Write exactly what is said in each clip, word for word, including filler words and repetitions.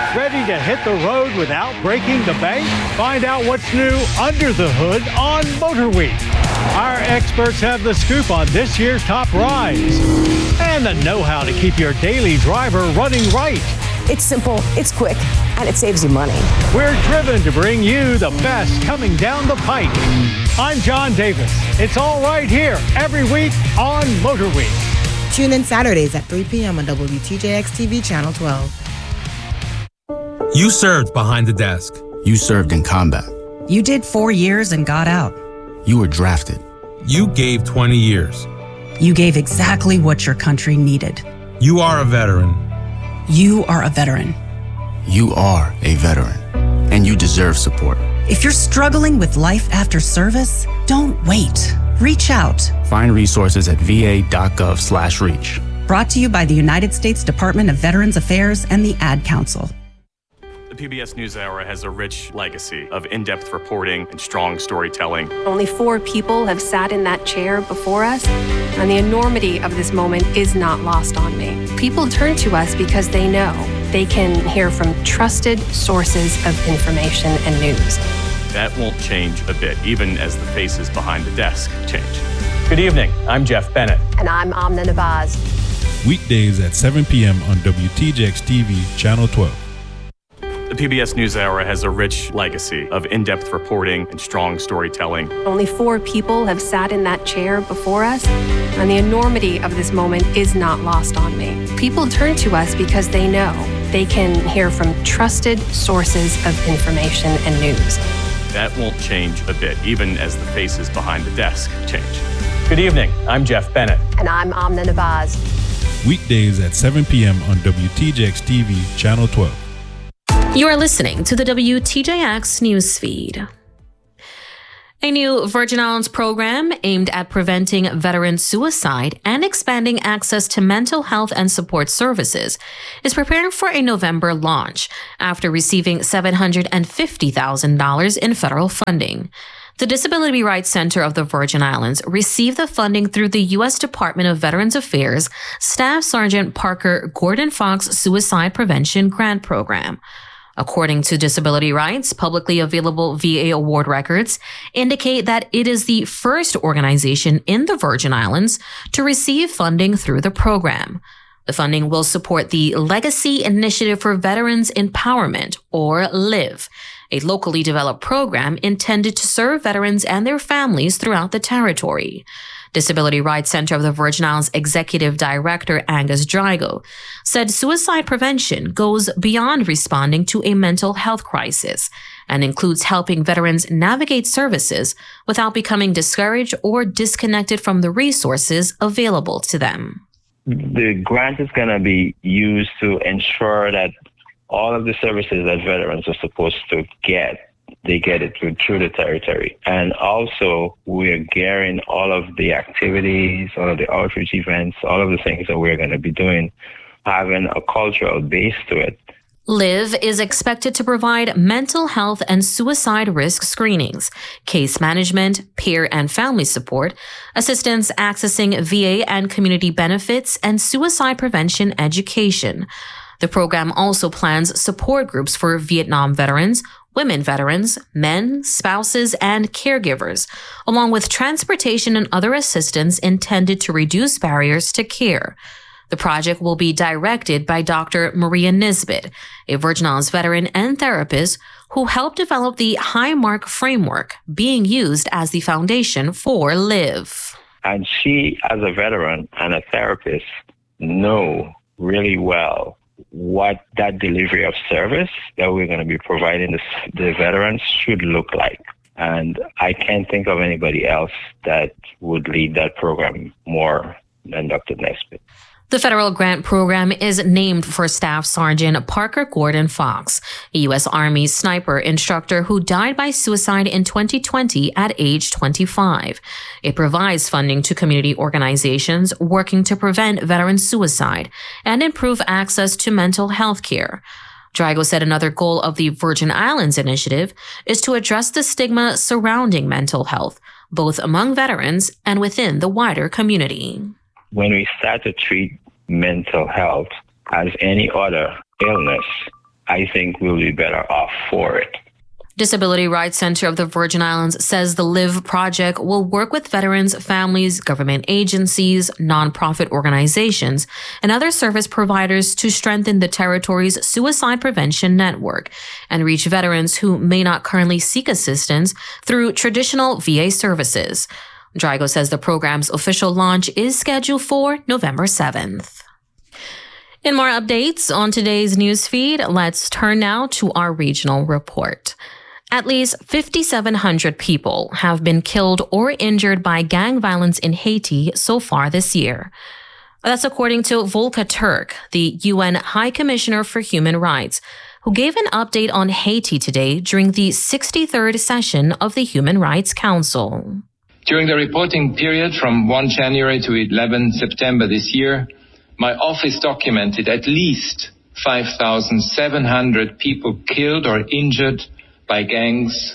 Ready to hit the road without breaking the bank? Find out what's new under the hood on Motor Week. Our experts have the scoop on this year's top rides and the know-how to keep your daily driver running right. It's simple, it's quick, and it saves you money. We're driven to bring you the best coming down the pike. I'm John Davis. It's all right here every week on Motor Week. Tune in Saturdays at three p.m. on W T J X T V Channel twelve. You served behind the desk. You served in combat. You did four years and got out. You were drafted. You gave twenty years. You gave exactly what your country needed. You are a veteran. You are a veteran. You are a veteran, and you deserve support. If you're struggling with life after service, don't wait. Reach out. Find resources at va.gov slash reach. Brought to you by the United States Department of Veterans Affairs and the Ad Council. The P B S NewsHour has a rich legacy of in-depth reporting and strong storytelling. Only four people have sat in that chair before us, and the enormity of this moment is not lost on me. People turn to us because they know they can hear from trusted sources of information and news. That won't change a bit, even as the faces behind the desk change. Good evening. I'm Jeff Bennett. And I'm Amna Nabaz. Weekdays at seven p.m. on W T J X T V Channel twelve. The P B S NewsHour has a rich legacy of in-depth reporting and strong storytelling. Only four people have sat in that chair before us, and the enormity of this moment is not lost on me. People turn to us because they know they can hear from trusted sources of information and news. That won't change a bit, even as the faces behind the desk change. Good evening. I'm Jeff Bennett. And I'm Amna Nabaz. Weekdays at seven p.m. on W T J X T V Channel twelve. You are listening to the W T J X newsfeed. A new Virgin Islands program aimed at preventing veteran suicide and expanding access to mental health and support services is preparing for a November launch after receiving seven hundred fifty thousand dollars in federal funding. The Disability Rights Center of the Virgin Islands received the funding through the U S Department of Veterans Affairs Staff Sergeant Parker Gordon Fox Suicide Prevention Grant Program. According to Disability Rights, publicly available V A award records indicate that it is the first organization in the Virgin Islands to receive funding through the program. The funding will support the Legacy Initiative for Veterans Empowerment, or LIVE, a locally developed program intended to serve veterans and their families throughout the territory. Disability Rights Center of the Virgin Islands Executive Director Angus Drygo said suicide prevention goes beyond responding to a mental health crisis and includes helping veterans navigate services without becoming discouraged or disconnected from the resources available to them. The grant is going to be used to ensure that all of the services that veterans are supposed to get, they get it through, through the territory. And also, we're gearing all of the activities, all of the outreach events, all of the things that we're going to be doing, having a cultural base to it. LIVE is expected to provide mental health and suicide risk screenings, case management, peer and family support, assistance accessing V A and community benefits, and suicide prevention education. The program also plans support groups for Vietnam veterans, women veterans, men, spouses, and caregivers, along with transportation and other assistance intended to reduce barriers to care. The project will be directed by Doctor Maria Nisbet, a Virgin Islands veteran and therapist who helped develop the Highmark framework being used as the foundation for LIVE. And she, as a veteran and a therapist, know really well what that delivery of service that we're going to be providing the, the veterans should look like. And I can't think of anybody else that would lead that program more than Doctor Nesbitt. The federal grant program is named for Staff Sergeant Parker Gordon Fox, a U S Army sniper instructor who died by suicide in twenty twenty at age twenty-five. It provides funding to community organizations working to prevent veteran suicide and improve access to mental health care. Drygo said another goal of the Virgin Islands initiative is to address the stigma surrounding mental health, both among veterans and within the wider community. When we start to treat mental health as any other illness, I think we'll be better off for it. Disability Rights Center of the Virgin Islands says the LIVE project will work with veterans, families, government agencies, nonprofit organizations, and other service providers to strengthen the territory's suicide prevention network and reach veterans who may not currently seek assistance through traditional V A services. Drygo says the program's official launch is scheduled for November seventh. In more updates on today's newsfeed, let's turn now to our regional report. At least five thousand seven hundred people have been killed or injured by gang violence in Haiti so far this year. That's according to Volker Turk, the U N High Commissioner for Human Rights, who gave an update on Haiti today during the sixty-third session of the Human Rights Council. During the reporting period from first of January to eleventh of September this year, my office documented at least five thousand seven hundred people killed or injured by gangs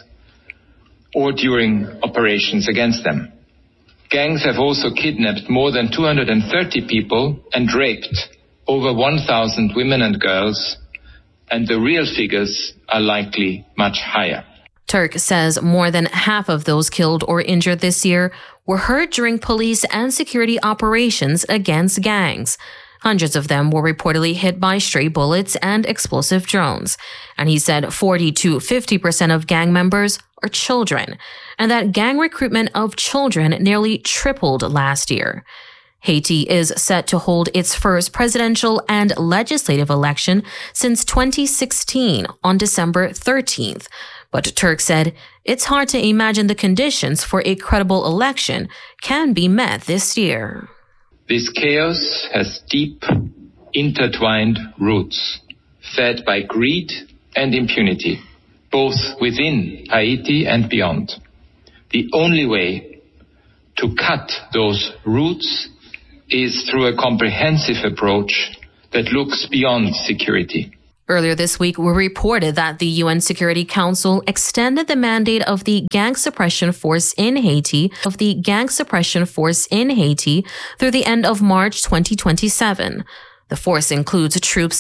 or during operations against them. Gangs have also kidnapped more than two hundred thirty people and raped over one thousand women and girls, and the real figures are likely much higher. Turk says more than half of those killed or injured this year were hurt during police and security operations against gangs. Hundreds of them were reportedly hit by stray bullets and explosive drones. And he said forty to fifty percent of gang members are children, and that gang recruitment of children nearly tripled last year. Haiti is set to hold its first presidential and legislative election since twenty sixteen on December thirteenth. But Turk said it's hard to imagine the conditions for a credible election can be met this year. This chaos has deep, intertwined roots, fed by greed and impunity, both within Haiti and beyond. The only way to cut those roots is through a comprehensive approach that looks beyond security. Earlier this week, we reported that the U N Security Council extended the mandate of the Gang Suppression Force in Haiti of the Gang Suppression Force in Haiti through the end of March twenty twenty-seven. The force includes troops